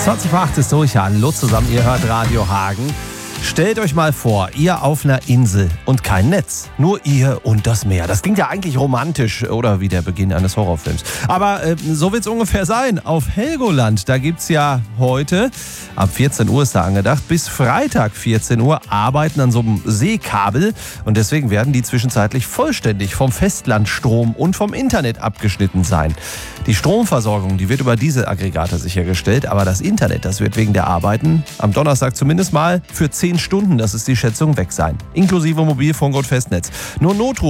20:08 ist durch. Hallo zusammen, ihr hört Radio Hagen. Stellt euch mal vor, ihr auf einer Insel und kein Netz. Nur ihr und das Meer. Das klingt ja eigentlich romantisch oder wie der Beginn eines Horrorfilms. Aber so wird es ungefähr sein. Auf Helgoland, da gibt es ja heute, ab 14 Uhr ist da angedacht, bis Freitag 14 Uhr Arbeiten an so einem Seekabel. Und deswegen werden die zwischenzeitlich vollständig vom Festlandstrom und vom Internet abgeschnitten sein. Die Stromversorgung, die wird über Dieselaggregate sichergestellt. Aber das Internet, das wird wegen der Arbeiten am Donnerstag zumindest mal für 10 Stunden, das ist die Schätzung, weg sein. Inklusive Mobilfunk und Festnetz. Nur Notruf